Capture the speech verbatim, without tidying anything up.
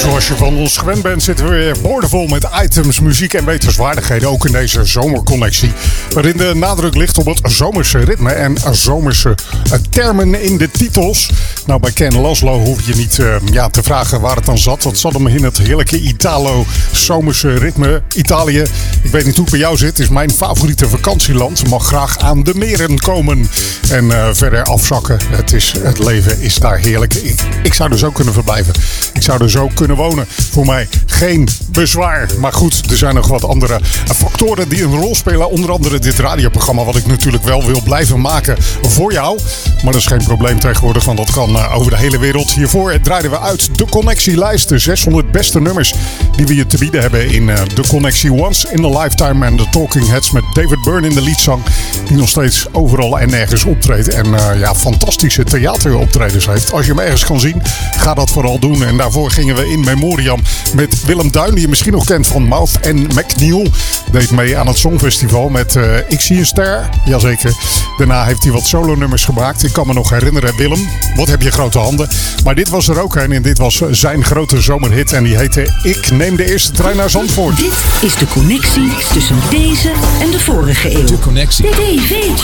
Zoals je van ons gewend bent, zitten we weer boordevol met items, muziek en wetenswaardigheden. Ook in deze zomerconnectie. Waarin de nadruk ligt op het zomerse ritme en zomerse uh, termen in de titels. Nou, bij Ken Laszlo hoef je niet uh, ja, te vragen waar het dan zat. Dat zat hem in het heerlijke Italo-zomerse ritme. Italië, ik weet niet hoe het bij jou zit, is mijn favoriete vakantieland. Mag graag aan de meren komen en uh, verder afzakken. Het, is, het leven is daar heerlijk. Ik, ik zou er zo kunnen verblijven. Ik zou er zo kunnen wonen. Voor mij geen bezwaar. Maar goed, er zijn nog wat andere factoren die een rol spelen. Onder andere dit radioprogramma, wat ik natuurlijk wel wil blijven maken voor jou. Maar dat is geen probleem tegenwoordig, want dat kan uh, over de hele wereld. Hiervoor draaiden we uit de Connectielijst. De zeshonderd beste nummers die we je te bieden hebben in uh, de Connectie Once in a Lifetime. En de Talking Heads met David Byrne in de liedzang. Die nog steeds overal en nergens optreedt. En uh, ja, fantastische theateroptredens heeft. Als je hem ergens kan zien, ga dat vooral doen. En daarvoor gingen we in memoriam met Willem Duin, die je misschien nog kent van Mouth and McNeil. Deed mee aan het Songfestival met uh, Ik zie een ster. Jazeker. Daarna heeft hij wat solonummers gemaakt. Ik kan me nog herinneren, Willem, wat heb je grote handen. Maar dit was er ook een en dit was zijn grote zomerhit. En die heette Ik neem de eerste trein naar Zandvoort. Dit is de connectie tussen deze en de vorige eeuw. De Connectie. Dit weet